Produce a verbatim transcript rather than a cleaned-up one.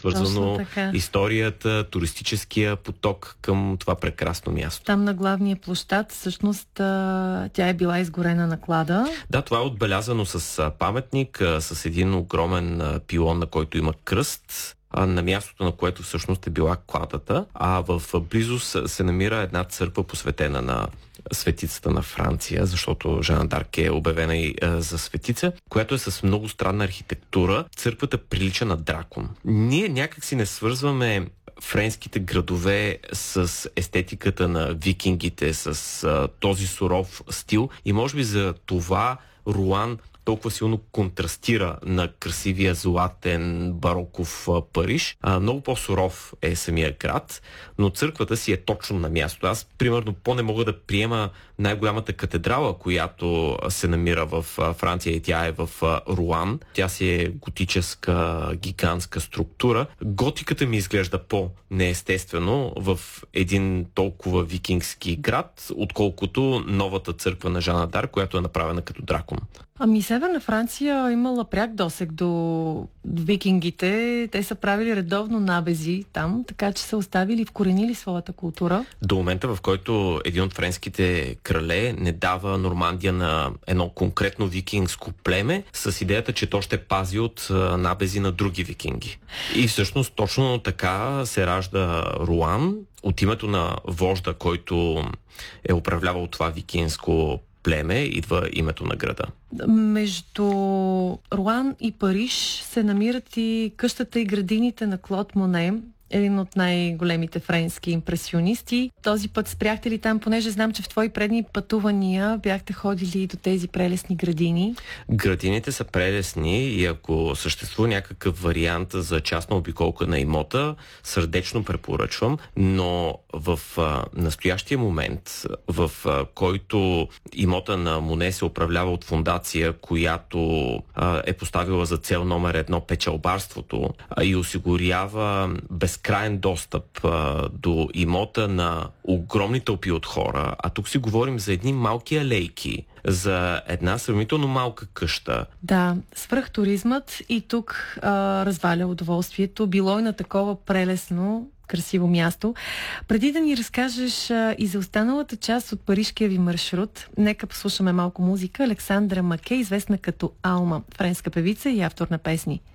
свързано историята, туристическия поток към това прекрасно място. Там на главния площад, всъщност, тя е била изгорена наклада. Да, това е отбелязано с паметник, с един огромен пилон, на който има кръст, на мястото, на което всъщност е била кладата, а в близост се намира една църква, посветена на светицата на Франция, защото Жана Дарк е обявена и а, за светица, която е с много странна архитектура. Църквата прилича на дракон. Ние някак си не свързваме френските градове с естетиката на викингите, с а, този суров стил и може би за това Руан толкова силно контрастира на красивия златен бароков Париж. А, много по-суров е самия град, но църквата си е точно на място. Аз, примерно, по-не мога да приема най-голямата катедрала, която се намира в Франция и тя е в Руан. Тя си е готическа, гигантска структура. Готиката ми изглежда по-неестествено в един толкова викингски град, отколкото новата църква на Жана Дарк, която е направена като дракон. Ами Северна Франция имала пряк досег до викингите. Те са правили редовно набези там, така че са оставили и вкоренили своята култура. До момента, в който един от френските крале не дава Нормандия на едно конкретно викингско племе с идеята, че то ще пази от набези на други викинги. И всъщност точно така се ражда Руан от името на вожда, който е управлявал това викингско племе, идва името на града. Между Руан и Париж се намират и къщата и градините на Клод Моне, един от най-големите френски импресионисти. Този път спряхте ли там, понеже знам, че в твои предни пътувания бяхте ходили до тези прелесни градини? Градините са прелесни и ако съществува някакъв вариант за частна обиколка на имота, сърдечно препоръчвам, но в а, настоящия момент, в а, който имота на Моне се управлява от фондация, която а, е поставила за цел номер едно печалбарството а, и осигурява без крайен достъп а, до имота на огромни тълпи от хора, а тук си говорим за едни малки алейки, за една сравнително малка къща. Да, свръхтуризмът и тук а, разваля удоволствието. Било и на такова прелесно, красиво място. Преди да ни разкажеш а, и за останалата част от парижкия ви маршрут, нека послушаме малко музика. Александра Маке, известна като Алма, френска певица и автор на песни.